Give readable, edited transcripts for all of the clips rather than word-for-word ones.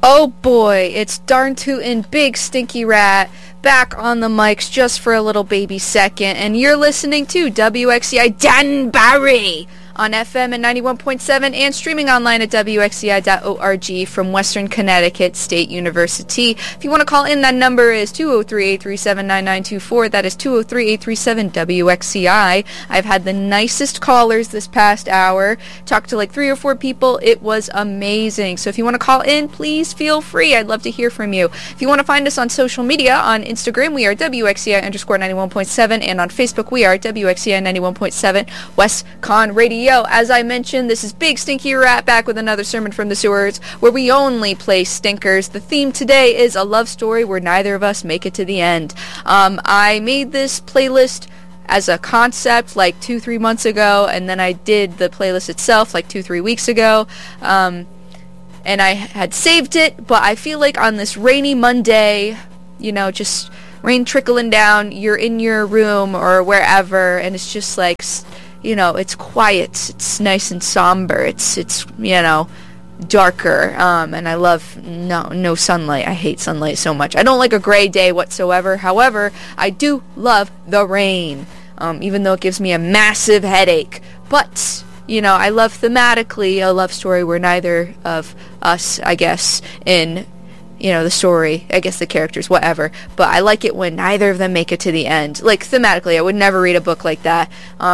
Oh boy, it's Darn Tootin' Big Stinky Rat back on the mics just for a little baby second, and you're listening to WXCI Danbury on FM at 91.7 and streaming online at WXCI.org from Western Connecticut State University. If you want to call in, that number is 203-837-9924. That is 203-837-WXCI. I've had the nicest callers this past hour. Talked to like 3 or 4 people. It was amazing. So if you want to call in, please feel free. I'd love to hear from you. If you want to find us on social media, on Instagram, we are WXCI_91.7, and on Facebook, we are WXCI 91.7 WestCon Radio. As I mentioned, this is Big Stinky Rat back with another sermon from the sewers, where we only play stinkers. The theme today is a love story where neither of us make it to the end. I made this playlist as a concept like 2-3 months ago, and then I did the playlist itself like 2-3 weeks ago, and I had saved it, but I feel like on this rainy Monday, you know, just rain trickling down, you're in your room or wherever, and it's just like, you know, it's quiet, it's nice and somber, it's you know, darker, and I love no sunlight. I hate sunlight so much. I don't like a gray day whatsoever. However, I do love the rain, even though it gives me a massive headache. But, you know, I love thematically a love story where neither of us, I guess, in, you know, the story, I guess the characters, whatever, but I like it when neither of them make it to the end. Like, thematically, I would never read a book like that,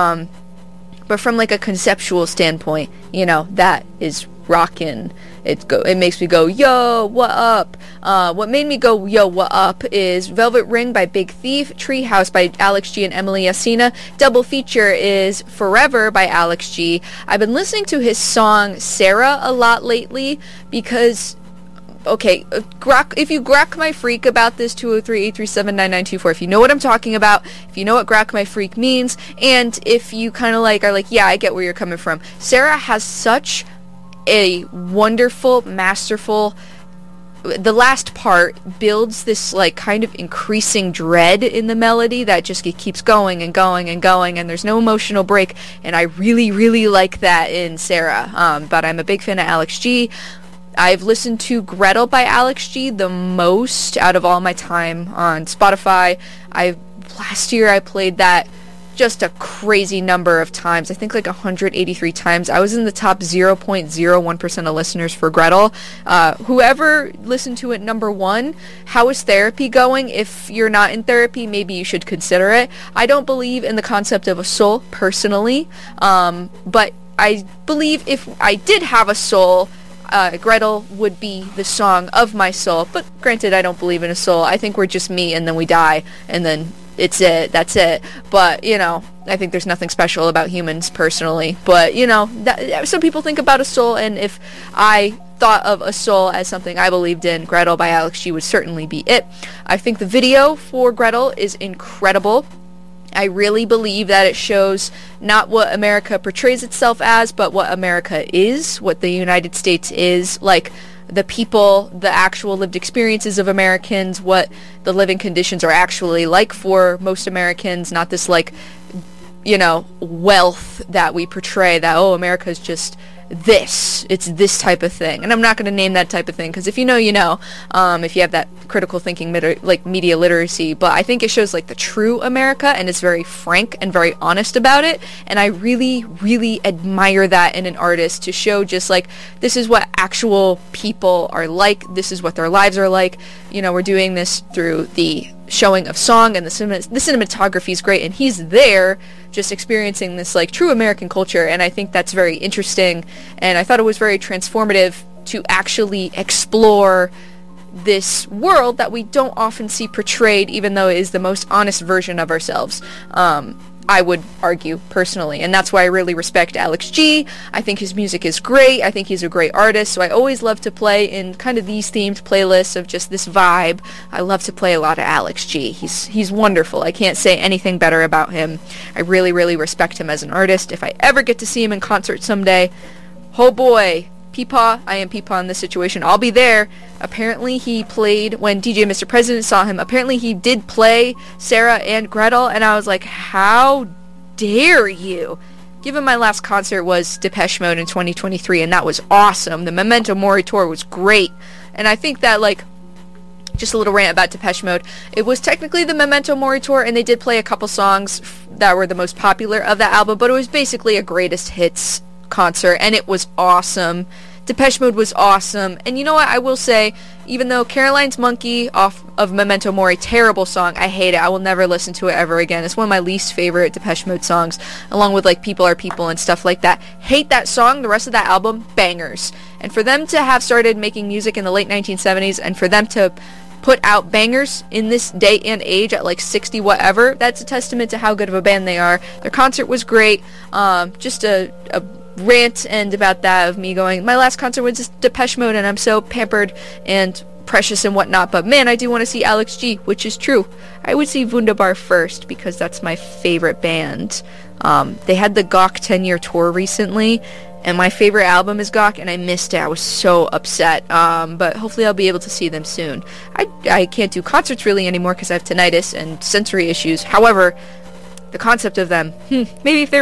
but from like a conceptual standpoint, you know, that is rockin'. It makes me go, yo, what up? What made me go, yo, what up is Velvet Ring by Big Thief, Treehouse by Alex G and Emily Yasina. Double feature is Forever by Alex G. I've been listening to his song Sarah a lot lately because, okay, if you grok my freak about this, 203-837-9924, if you know what I'm talking about, if you know what grok my freak means, and if you kind of like are like, yeah, I get where you're coming from. Sarah has such a wonderful, masterful, the last part builds this like kind of increasing dread in the melody that just keeps going and going and going, and there's no emotional break, and I really, really like that in Sarah. But I'm a big fan of Alex G. I've listened to Gretel by Alex G the most out of all my time on Spotify. Last year I played that just a crazy number of times. I think like 183 times. I was in the top 0.01% of listeners for Gretel. Whoever listened to it number 1, how is therapy going? If you're not in therapy, maybe you should consider it. I don't believe in the concept of a soul personally, but I believe if I did have a soul, Gretel would be the song of my soul. But granted, I don't believe in a soul. I think we're just me, and then we die, and then that's it. But, you know, I think there's nothing special about humans personally. But, you know, some people think about a soul, and if I thought of a soul as something I believed in, Gretel by Alex G would certainly be it. I think the video for Gretel is incredible. I really believe that it shows not what America portrays itself as, but what America is, what the United States is, like the people, the actual lived experiences of Americans, what the living conditions are actually like for most Americans, not this like, you know, wealth that we portray that, oh, America's just this, it's this type of thing. And I'm not going to name that type of thing, because if you know, you know, if you have that critical thinking, like media literacy. But I think it shows like the true America, and it's very frank and very honest about it, and I really, really admire that in an artist, to show just like, this is what actual people are like, this is what their lives are like. You know, we're doing this through the showing of song, and the cinematography is great, and he's there just experiencing this like true American culture, and I think that's very interesting, and I thought it was very transformative to actually explore this world that we don't often see portrayed, even though it is the most honest version of ourselves. I would argue personally, and that's why I really respect Alex G. I think his music is great. I think he's a great artist, so I always love to play in kind of these themed playlists of just this vibe. I love to play a lot of Alex G. He's wonderful. I can't say anything better about him. I really, really respect him as an artist. If I ever get to see him in concert someday, oh boy, Peepaw, I am Peepaw in this situation. I'll be there. Apparently he played, when DJ Mr. President saw him, apparently he did play Sarah and Gretel, and I was like, how dare you? given my last concert was Depeche Mode in 2023, and that was awesome. The Memento Mori tour was great, and I think that, like, just a little rant about Depeche Mode, it was technically the Memento Mori tour, and they did play a couple songs that were the most popular of that album, but it was basically a greatest hits concert, and it was awesome. Depeche Mode was awesome. And you know what, I will say, even though Caroline's Monkey off of Memento Mori, terrible song, I hate it, I will never listen to it ever again. It's one of my least favorite Depeche Mode songs, along with like People Are People and stuff like that. Hate that song. The rest of that album, bangers. And for them to have started making music in the late 1970s, and for them to put out bangers in this day and age at like 60 whatever, that's a testament to how good of a band they are. Their concert was great. Just a rant and about that of me going, my last concert was just Depeche Mode, and I'm so pampered and precious and whatnot, but man, I do want to see Alex G, which is true. I would see Wunderbar first because that's my favorite band. They had the Gawk 10-year tour recently, and my favorite album is Gawk, and I missed it. I was so upset, but hopefully I'll be able to see them soon. I can't do concerts really anymore because I have tinnitus and sensory issues. However, the concept of them, maybe if they